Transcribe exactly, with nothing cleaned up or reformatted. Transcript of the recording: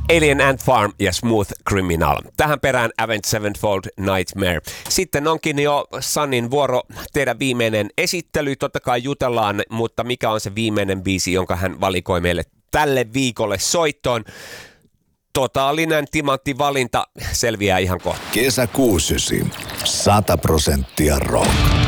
Alien Ant Farm ja Smooth Criminal. Tähän perään Avenged Sevenfold Nightmare. Sitten onkin jo Sunnin vuoro tehdä viimeinen esittely. Totta kai jutellaan, mutta mikä on se viimeinen biisi, jonka hän valikoi meille tälle viikolle soittoon? Totaalinen timanttivalinta selviää ihan kohta. Kesä kuusi sata prosenttia rock.